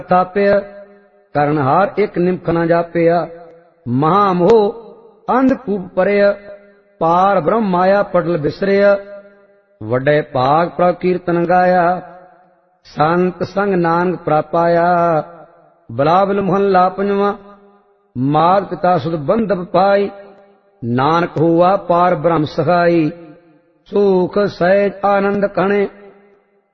ਤਾਪਿਆ ਕਰਨਹਾਰ ਇੱਕ ਨਿਮਖ ਨਾ ਜਾਪਿਆ। ਮਹਾ ਮੋਹ ਅੰਧ ਕੂਪ ਪਰਿਆ ਪਾਰ ਬ੍ਰਹਮ ਮਾਇਆ ਪਟਲ ਬਿਸਰਿਆ। ਵੱਡੇ ਭਾਗ ਪ੍ਰਭ ਕੀਰਤਨ ਗਾਇਆ ਸੰਤ ਸੰਗ ਨਾਨਕ ਪ੍ਰਾਪਾਇਆ। ਬਲਾਵਲ ਮੁਹੱਲਾ ਪੰਜਵਾਂ। ਮਾਤ ਪਿਤਾ ਸੁਧ ਬੰਧਪ ਪਾਈ ਨਾਨਕ ਹੋਆ ਪਾਰ ਬ੍ਰਹਮ ਸਹਾਈ। ਸੁਖ ਸਹਿਜ ਆਨੰਦ ਕਣੇ